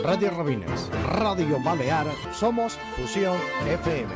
Radio Rabines, Radio Balear, somos Fusión FM.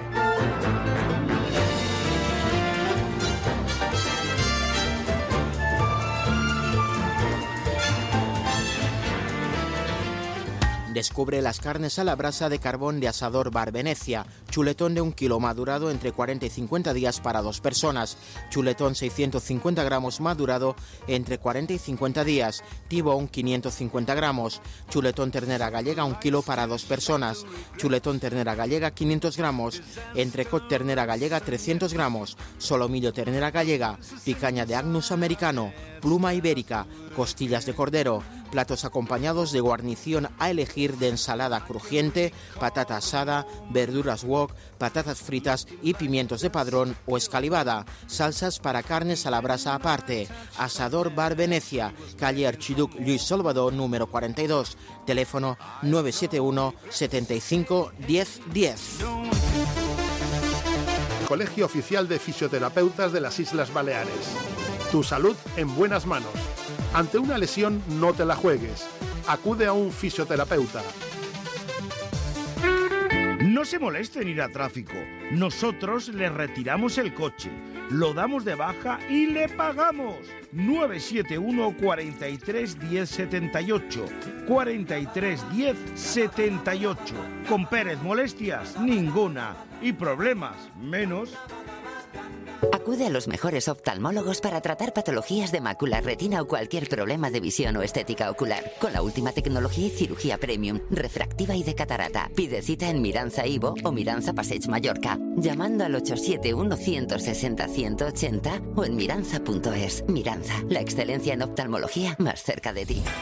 Descubre las carnes a la brasa de carbón de Asador Bar Venecia. Chuletón de 1 kilo madurado entre 40 y 50 días para 2 personas. Chuletón 650 gramos madurado entre 40 y 50 días. Tibón 550 gramos. Chuletón ternera gallega 1 kilo para 2 personas. Chuletón ternera gallega 500 gramos. Entrecot ternera gallega 300 gramos. Solomillo ternera gallega. Picaña de Agnus americano. Pluma ibérica. Costillas de cordero. Platos acompañados de guarnición a elegir de ensalada crujiente, patata asada, verduras wok, patatas fritas y pimientos de padrón o escalivada. Salsas para carnes a la brasa aparte. Asador Bar Venecia, calle Archiduc Luis Salvador, número 42. Teléfono 971 75 10 10. Colegio Oficial de Fisioterapeutas de las Islas Baleares. Tu salud en buenas manos. Ante una lesión, no te la juegues. Acude a un fisioterapeuta. No se moleste en ir a tráfico. Nosotros le retiramos el coche, lo damos de baja y le pagamos. 971 43 10 78. 43 10 78. Con Pérez, molestias ninguna. Y problemas menos. Acude a los mejores oftalmólogos para tratar patologías de mácula, retina o cualquier problema de visión o estética ocular. Con la última tecnología y cirugía premium, refractiva y de catarata. Pide cita en Miranza Ivo o Miranza Passeig Mallorca, llamando al 871 160 180 o en miranza.es. Miranza, la excelencia en oftalmología más cerca de ti.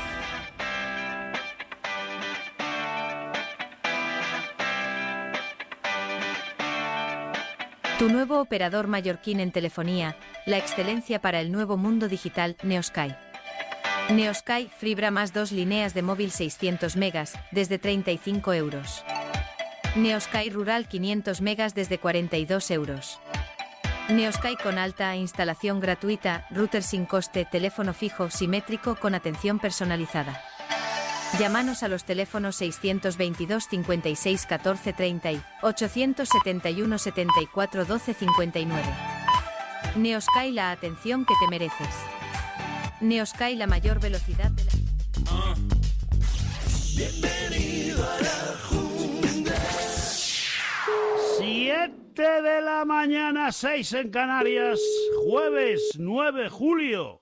Tu nuevo operador mallorquín en telefonía, la excelencia para el nuevo mundo digital, Neosky. Neosky, fibra más 2 líneas de móvil 600 megas, desde 35 euros. Neosky Rural 500 megas desde 42 euros. Neosky con alta instalación gratuita, router sin coste, teléfono fijo simétrico con atención personalizada. Llámanos a los teléfonos 622 56 14 30 y 871 74 12 59. Neosky, la atención que te mereces. Neosky, la mayor velocidad de la... Bienvenido a la jungla. 7 de la mañana, 6 en Canarias, jueves 9 de julio.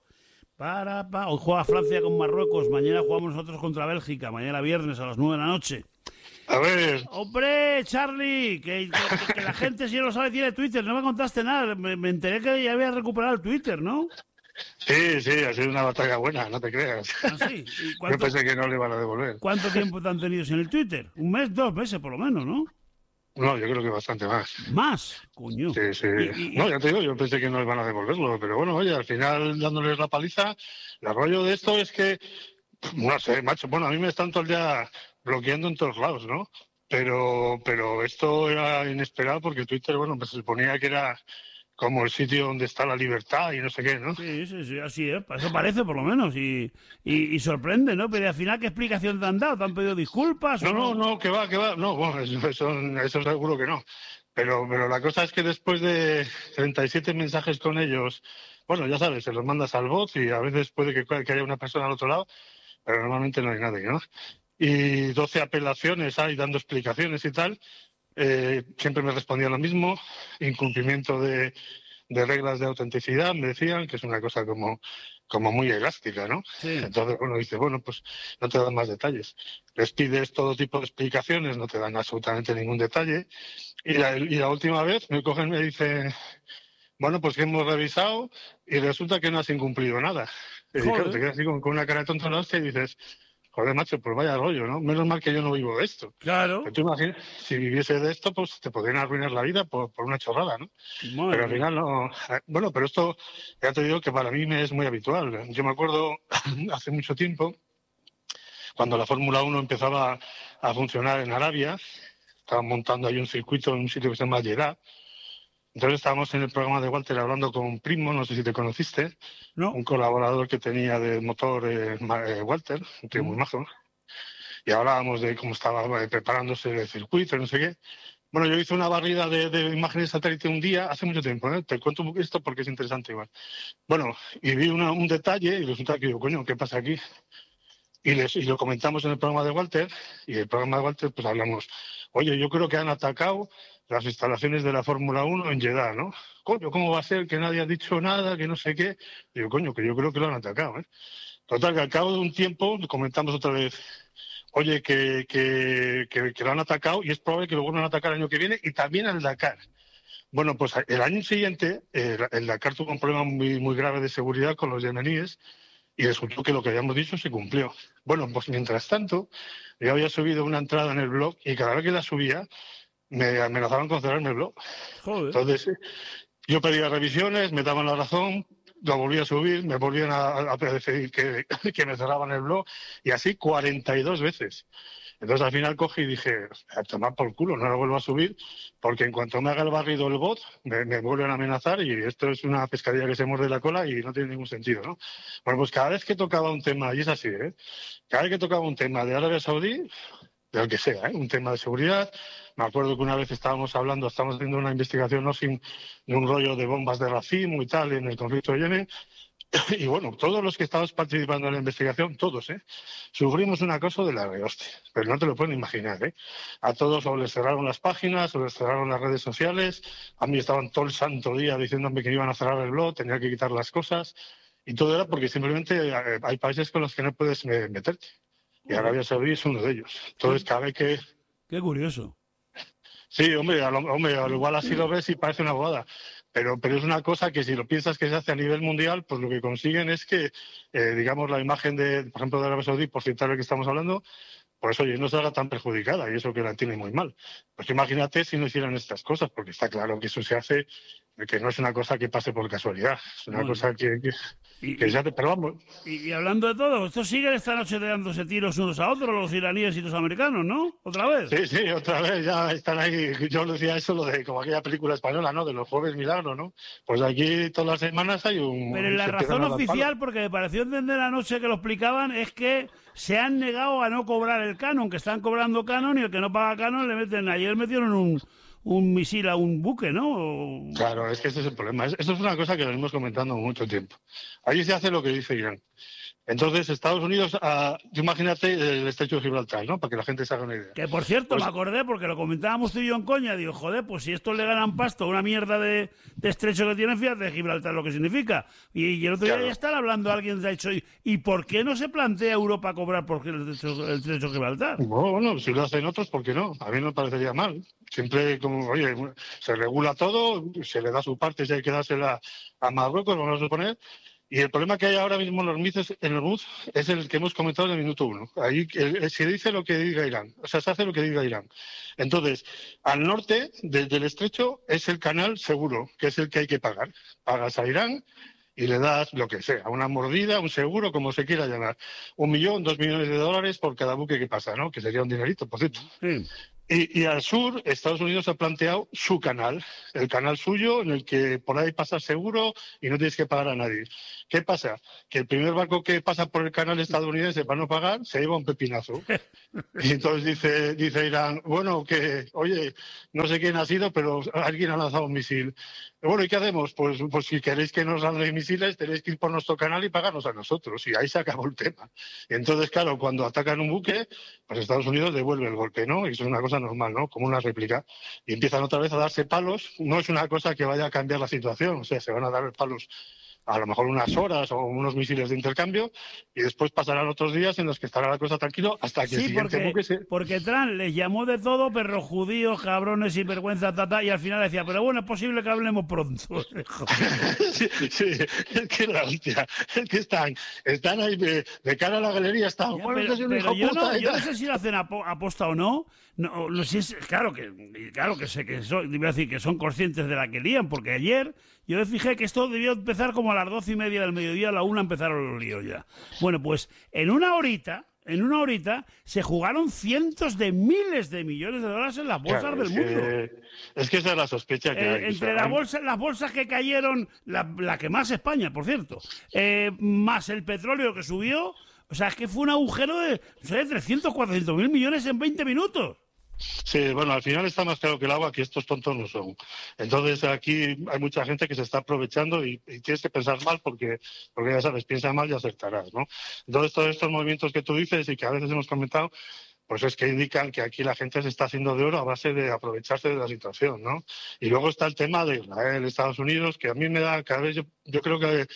Hoy juega Francia con Marruecos, mañana jugamos nosotros contra Bélgica, mañana viernes a las 9 de la noche. A ver. Hombre, Charlie, que la gente si no lo sabe tiene Twitter, no me contaste nada, me enteré que ya había recuperado el Twitter, ¿no? Sí, ha sido una batalla buena, no te creas. ¿Ah, sí? Yo pensé que no le iban a devolver. ¿Cuánto tiempo te han tenido sin el Twitter? ¿Un mes, 2 meses por lo menos, no? No, yo creo que bastante más. ¿Más? Coño. Sí. No, ya te digo, yo pensé que no iban a devolverlo, pero bueno, oye, al final dándoles la paliza, el rollo de esto es que, no sé, macho, bueno, a mí me están todo el día bloqueando en todos lados, ¿no? Pero esto era inesperado porque Twitter, bueno, pues se suponía que era como el sitio donde está la libertad y no sé qué, ¿no? Sí, así es, eso parece por lo menos, y sorprende, ¿no? Pero al final, ¿qué explicación te han dado? ¿Te han pedido disculpas? No, que va, no, bueno, eso seguro que no, pero la cosa es que después de 37 mensajes con ellos, bueno, ya sabes, se los mandas al bot y a veces puede que haya una persona al otro lado, pero normalmente no hay nadie, ¿no? Y 12 apelaciones hay dando explicaciones y tal. Siempre me respondían lo mismo, incumplimiento de reglas de autenticidad, me decían, que es una cosa como muy elástica, ¿no? Sí. Entonces, bueno, dice, bueno, pues no te dan más detalles. Les pides todo tipo de explicaciones, no te dan absolutamente ningún detalle. Y la última vez me cogen y me dicen, bueno, pues que hemos revisado y resulta que no has incumplido nada. Y claro, te quedas así con una cara de tonto en la hostia y dices... Joder, macho, pues vaya rollo, ¿no? Menos mal que yo no vivo de esto. Claro. Pero tú imaginas, si viviese de esto, pues te podrían arruinar la vida por una chorrada, ¿no? Pero al final no... Bueno, pero esto, ya te digo que para mí me es muy habitual. Yo me acuerdo hace mucho tiempo, cuando la Fórmula 1 empezaba a funcionar en Arabia, estaban montando ahí un circuito en un sitio que se llama Jeddah. Entonces estábamos en el programa de Walter hablando con un primo, no sé si te conociste, no. Un colaborador que tenía de motor Walter, un tío muy majo, ¿no? y hablábamos de cómo estaba preparándose el circuito, no sé qué. Bueno, yo hice una barrida de imágenes satélite un día, hace mucho tiempo, ¿eh? Te cuento esto porque es interesante igual. Bueno, y vi un detalle y resulta que digo, coño, ¿qué pasa aquí? Y lo comentamos en el programa de Walter, y en el programa de Walter pues hablamos, oye, yo creo que han atacado las instalaciones de la Fórmula 1 en Jeddah, ¿no? Coño, ¿cómo va a ser que nadie ha dicho nada, que no sé qué? Digo, coño, que yo creo que lo han atacado, ¿eh? Total, que al cabo de un tiempo comentamos otra vez, oye, que lo han atacado y es probable que lo vuelvan a atacar el año que viene y también al Dakar. Bueno, pues el año siguiente el Dakar tuvo un problema muy, muy grave de seguridad con los yemeníes y resultó que lo que habíamos dicho se cumplió. Bueno, pues mientras tanto, yo había subido una entrada en el blog y cada vez que la subía me amenazaban con cerrarme el blog. Joder. Entonces, yo pedía revisiones, me daban la razón, lo volví a subir, me volvían a decir que me cerraban el blog y así 42 veces. Entonces al final cogí y dije, a tomar por culo, no lo vuelvo a subir, porque en cuanto me haga el barrido el bot, me vuelven a amenazar y esto es una pescadilla que se muerde la cola y no tiene ningún sentido, ¿no? Bueno, pues cada vez que tocaba un tema, y es así, ¿eh? Cada vez que tocaba un tema de Arabia Saudí, de lo que sea, ¿eh? Un tema de seguridad, me acuerdo que una vez estábamos haciendo una investigación no sin de un rollo de bombas de racimo y tal en el conflicto de Yemen. Y bueno, todos los que estábamos participando en la investigación, todos, sufrimos un acoso de la rehostia, pero no te lo pueden imaginar, A todos o les cerraron las páginas o les cerraron las redes sociales, a mí estaban todo el santo día diciéndome que iban a cerrar el blog, tenía que quitar las cosas, y todo era porque simplemente hay países con los que no puedes meterte, y Arabia Saudí es uno de ellos. Entonces cada vez que... Qué curioso. Sí, hombre, al igual así lo ves y parece una bobada. Pero es una cosa que si lo piensas que se hace a nivel mundial, pues lo que consiguen es que, digamos, la imagen de, por ejemplo, de Arabia Saudí, por citar el que estamos hablando, pues oye, no salga tan perjudicada y eso que la tiene muy mal. Pues imagínate si no hicieran estas cosas, porque está claro que eso se hace, que no es una cosa que pase por casualidad, es una cosa que se hace, pero vamos. Y hablando de todo, estos siguen esta noche dándose tiros unos a otros, los iraníes y los americanos, ¿no? ¿Otra vez? Sí, otra vez, ya están ahí. Yo decía eso, lo de como aquella película española, ¿no? De los jueves milagro, ¿no? Pues aquí todas las semanas hay un... Pero la razón oficial, porque me pareció entender anoche que lo explicaban, es que se han negado a no cobrar el canon, que están cobrando canon y el que no paga canon le meten... Ayer metieron un misil a un buque, ¿no? Claro, es que ese es el problema. Esto es una cosa que lo venimos comentando mucho tiempo. Allí se hace lo que dice Irán. Entonces, Estados Unidos, imagínate el estrecho de Gibraltar, ¿no? Para que la gente se haga una idea. Que, por cierto, pues, me acordé, porque lo comentábamos tú y yo en coña, digo, joder, pues si estos le ganan pasto a una mierda de estrecho que tienen, fíjate de Gibraltar lo que significa. Y el otro día ya están hablando, alguien ha dicho, ¿y por qué no se plantea Europa cobrar por el estrecho de Gibraltar? Bueno, si lo hacen otros, ¿por qué no? A mí no me parecería mal. Siempre, como, oye, se regula todo, se le da su parte, si hay que dársela a Marruecos, vamos a suponer. Y el problema que hay ahora mismo en el MUD es el que hemos comentado en el minuto 1. Ahí se dice lo que diga Irán, o sea, se hace lo que diga Irán. Entonces, al norte del estrecho es el canal seguro, que es el que hay que pagar. Pagas a Irán y le das lo que sea, una mordida, un seguro, como se quiera llamar. 1 millón, 2 millones de dólares por cada buque que pasa, ¿no? Que sería un dinerito, por cierto. Sí. Y al sur, Estados Unidos ha planteado su canal, el canal suyo, en el que por ahí pasas seguro y no tienes que pagar a nadie. ¿Qué pasa? Que el primer barco que pasa por el canal estadounidense para no pagar se lleva un pepinazo. Y entonces dice Irán, bueno, que, oye, no sé quién ha sido, pero alguien ha lanzado un misil. Bueno, ¿y qué hacemos? Pues si queréis que nos lancen misiles, tenéis que ir por nuestro canal y pagarnos a nosotros. Y ahí se acabó el tema. Y entonces, claro, cuando atacan un buque, pues Estados Unidos devuelve el golpe, ¿no? Y eso es una cosa normal, ¿no? Como una réplica. Y empiezan otra vez a darse palos. No es una cosa que vaya a cambiar la situación. O sea, se van a dar palos a lo mejor unas horas o unos misiles de intercambio y después pasarán otros días en los que estará la cosa tranquilo hasta que el siguiente buque se... porque Trump les llamó de todo, perros judíos, cabrones, sinvergüenza, y al final decía, pero bueno, es posible que hablemos pronto. sí, es que la hostia, es que están ahí de cara a la galería, están... Ya, pero yo no sé si lo hacen aposta o no. No, si es, claro que sé que son, iba a decir que son conscientes de la que lían, porque ayer yo me fijé que esto debió empezar como a las 12:30 del mediodía, a la 1 empezaron los líos ya. Bueno, pues en una horita se jugaron cientos de miles de millones de dólares en las bolsas del mundo. Es que esa es la sospecha que hay. Entre las bolsas que cayeron, la que más España, por cierto, más el petróleo que subió, O sea, es que fue un agujero de 300, 400 mil millones en 20 minutos. Sí, bueno, al final está más claro que el agua que estos tontos no son. Entonces aquí hay mucha gente que se está aprovechando y tienes que pensar mal porque ya sabes, piensa mal y acertarás, ¿no? Entonces todos estos movimientos que tú dices y que a veces hemos comentado, pues es que indican que aquí la gente se está haciendo de oro a base de aprovecharse de la situación, ¿no? Y luego está el tema de Israel, Estados Unidos, que a mí me da cada vez, yo creo que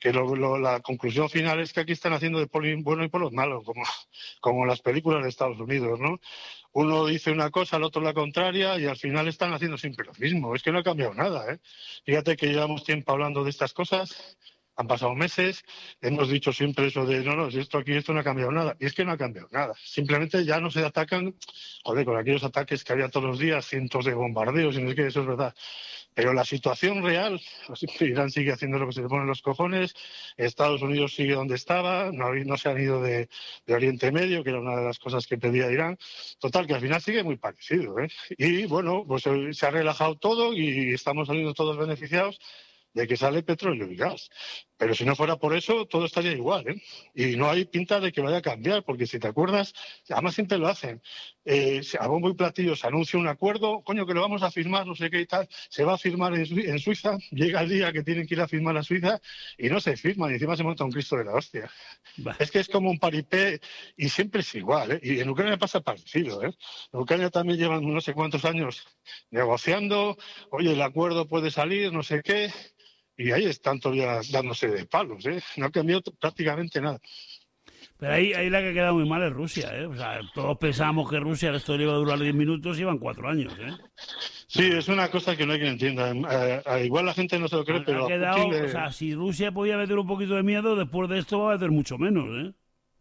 la conclusión final es que aquí están haciendo de por bueno y por los malos, como las películas de Estados Unidos, ¿no? Uno dice una cosa, el otro la contraria y al final están haciendo siempre lo mismo. Es que no ha cambiado nada, ¿eh? Fíjate que llevamos tiempo hablando de estas cosas. Han pasado meses, hemos dicho siempre eso de no, si esto no ha cambiado nada. Y es que no ha cambiado nada. Simplemente ya no se atacan, joder, con aquellos ataques que había todos los días, cientos de bombardeos, y no es que eso es verdad. Pero la situación real, Irán sigue haciendo lo que se le pone en los cojones, Estados Unidos sigue donde estaba, no se han ido de Oriente Medio, que era una de las cosas que pedía Irán. Total, que al final sigue muy parecido, ¿eh? Y bueno, pues se ha relajado todo y estamos saliendo todos beneficiados de que sale petróleo y gas. Pero si no fuera por eso, todo estaría igual, ¿eh? Y no hay pinta de que vaya a cambiar, porque si te acuerdas, además siempre lo hacen. A bombo y platillo se anuncia un acuerdo, coño, que lo vamos a firmar, no sé qué y tal, se va a firmar en Suiza, llega el día que tienen que ir a firmar a Suiza y no se firma, y encima se monta un Cristo de la hostia. Bah. Es que es como un paripé y siempre es igual, ¿eh? Y en Ucrania pasa parecido, ¿eh? En Ucrania también llevan no sé cuántos años negociando, oye, el acuerdo puede salir, no sé qué. Y ahí están todavía dándose de palos, ¿eh? No ha cambiado prácticamente nada. Pero ahí la que ha quedado muy mal es Rusia, ¿eh? O sea, todos pensábamos que Rusia esto le iba a durar 10 minutos y iban 4 años, ¿eh? Sí, es una cosa que no hay quien entienda. Igual la gente no se lo cree, pero... O sea, si Rusia podía meter un poquito de miedo, después de esto va a meter mucho menos, ¿eh?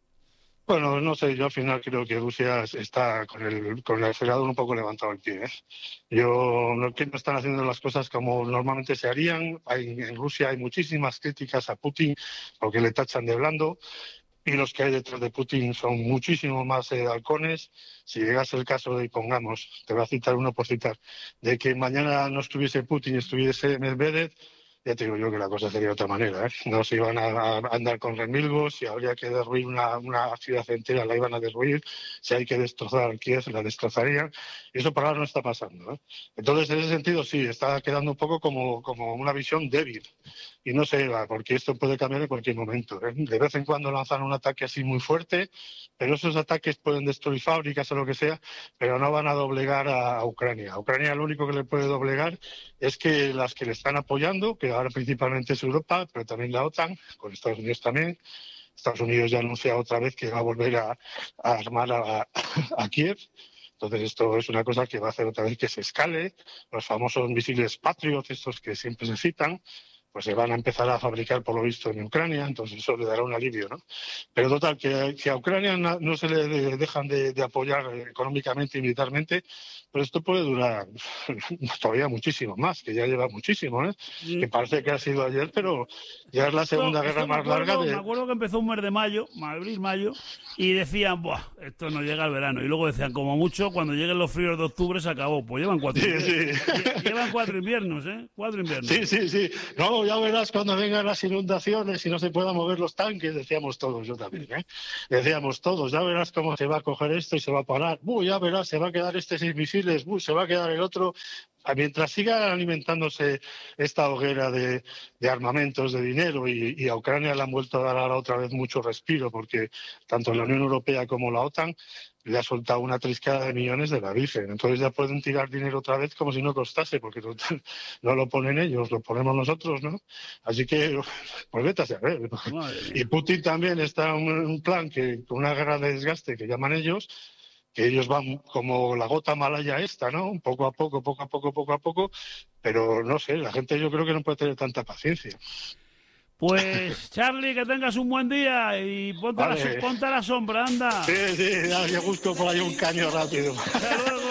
Bueno, no sé, yo al final creo que Rusia está con el acelerador un poco levantado el pie, ¿eh? Yo no que no están haciendo las cosas como normalmente se harían. En Rusia hay muchísimas críticas a Putin porque le tachan de blando y los que hay detrás de Putin son muchísimo más halcones. Si llegase el caso de, pongamos, te voy a citar uno por citar, de que mañana no estuviese Putin y estuviese Medvedev, ya te digo yo que la cosa sería de otra manera, ¿eh? No se iban a andar con remilgos, si habría que derruir una ciudad entera la iban a derruir, si hay que destrozar Kiev la destrozarían, y eso por ahora no está pasando, ¿eh? Entonces, en ese sentido, sí, está quedando un poco como una visión débil, y no sé, porque esto puede cambiar en cualquier momento, ¿eh? De vez en cuando lanzan un ataque así muy fuerte, pero esos ataques pueden destruir fábricas o lo que sea, pero no van a doblegar a Ucrania. A Ucrania lo único que le puede doblegar es que las que le están apoyando, que ahora principalmente es Europa, pero también la OTAN, con Estados Unidos también. Estados Unidos ya anuncia otra vez que va a volver a armar a Kiev. Entonces esto es una cosa que va a hacer otra vez que se escale. Los famosos misiles Patriot, estos que siempre se citan, pues se van a empezar a fabricar por lo visto en Ucrania, entonces eso le dará un alivio, ¿no? Pero total, que a Ucrania no se le dejan de apoyar económicamente y militarmente, pero esto puede durar todavía muchísimo más, que ya lleva muchísimo, ¿eh? Sí. Que parece que ha sido ayer, pero ya es la segunda guerra más larga de... Me acuerdo que empezó un mes de mayo, abril, mayo, y decían, buah, esto no llega al verano. Y luego decían, como mucho, cuando lleguen los fríos de octubre se acabó. Pues llevan 4 inviernos. Sí. Llevan 4 inviernos, ¿eh? 4 inviernos. Sí. No, ya verás cuando vengan las inundaciones y no se puedan mover los tanques, decíamos todos, yo también, ¿eh? Decíamos todos, ya verás cómo se va a coger esto y se va a parar. Ya verás, se va a quedar este sin misiles, se va a quedar el otro. Mientras siga alimentándose esta hoguera de armamentos, de dinero, y a Ucrania le han vuelto a dar ahora otra vez mucho respiro, porque tanto la Unión Europea como la OTAN le ha soltado una triscada de millones de la Virgen. Entonces ya pueden tirar dinero otra vez como si no costase, porque no lo ponen ellos, lo ponemos nosotros, ¿no? Así que, pues vete a saber. Y Putin también está en un plan, con una guerra de desgaste que llaman ellos, que ellos van como la gota malaya esta, ¿no? Poco a poco, pero no sé, la gente yo creo que no puede tener tanta paciencia. Pues, Charlie, que tengas un buen día y ponte a la sombra, anda. Sí, ya busco por ahí un caño rápido. Hasta luego.